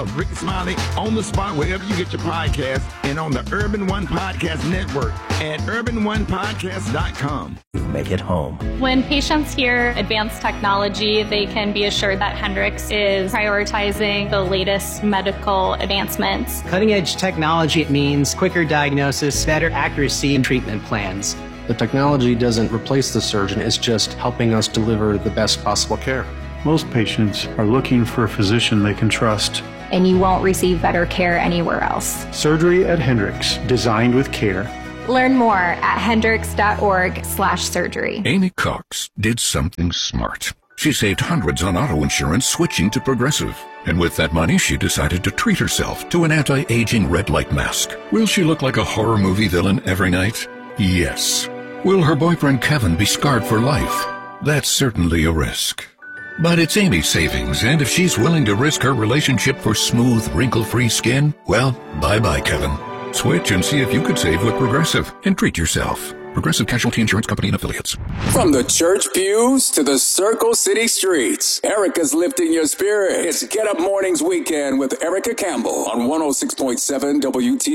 of Rick Smiley on the spot wherever you get your podcast and on the Urban One Podcast Network at urbanonepodcast.com. Make it home. When patients hear advanced technology, they can be assured that Hendrix is prioritizing the latest medical advancements. Cutting-edge technology means quicker diagnosis, better accuracy in treatment plans. The technology doesn't replace the surgeon, it's just helping us deliver the best possible care. Most patients are looking for a physician they can trust. And you won't receive better care anywhere else. Surgery at Hendrix, designed with care. Learn more at hendrix.org/surgery. Amy Cox did something smart. She saved hundreds on auto insurance switching to Progressive. And with that money, she decided to treat herself to an anti-aging red light mask. Will she look like a horror movie villain every night? Yes. Will her boyfriend Kevin be scarred for life? That's certainly a risk. But it's Amy's savings, and if she's willing to risk her relationship for smooth, wrinkle-free skin, well, bye-bye, Kevin. Switch and see if you could save with Progressive and treat yourself. Progressive Casualty Insurance Company and Affiliates. From the church pews to the Circle City streets, Erica's lifting your spirit. It's Get Up Mornings Weekend with Erica Campbell on 106.7 WT.